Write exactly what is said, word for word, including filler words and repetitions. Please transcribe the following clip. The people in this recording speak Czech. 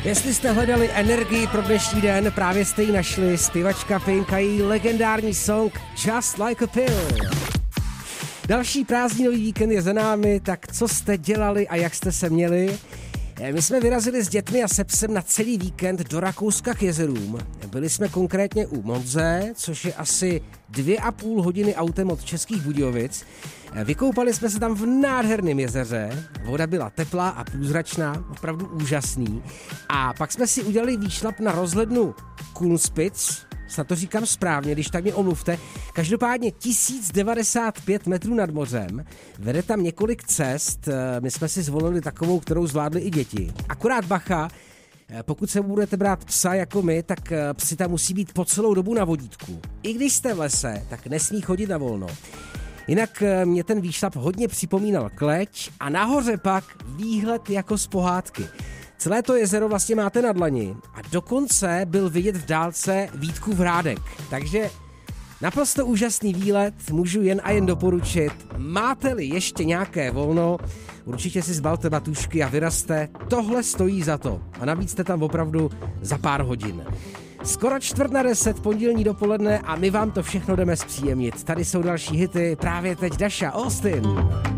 Jestli jste hledali energii pro dnešní den, právě jste ji našli. Zpěvačka Pink a její legendární song Just Like a Pill. Další prázdninový víkend je za námi, tak co jste dělali a jak jste se měli? My jsme vyrazili s dětmi a se psem na celý víkend do Rakouska k jezerům. Byli jsme konkrétně u Monze, což je asi dvě a půl hodiny autem od Českých Budějovic. Vykoupali jsme se tam v nádherném jezeře, voda byla teplá a průzračná, opravdu úžasný. A pak jsme si udělali výšlap na rozhlednu Kulmspitz, snad to říkám správně, když tak mě omluvte. Každopádně tisíc devadesát pět metrů nad mořem, vede tam několik cest, my jsme si zvolili takovou, kterou zvládli i děti. Akorát bacha, pokud se budete brát psa jako my, tak psi tam musí být po celou dobu na vodítku. I když jste v lese, tak nesmí chodit na volno. Jinak mě ten výšlap hodně připomínal Kleč a nahoře pak výhled jako z pohádky. Celé to jezero vlastně máte na dlani a dokonce byl vidět v dálce Vítkův hrádek. Takže naprosto úžasný výlet, můžu jen a jen doporučit. Máte-li ještě nějaké volno, určitě si zbalte batušky a vyrazte. Tohle stojí za to. A navíc jste tam opravdu za pár hodin. Skoro čtvrt na deset pondělní dopoledne a my vám to všechno jdeme zpříjemnit. Tady jsou další hity, právě teď Dasha Austin.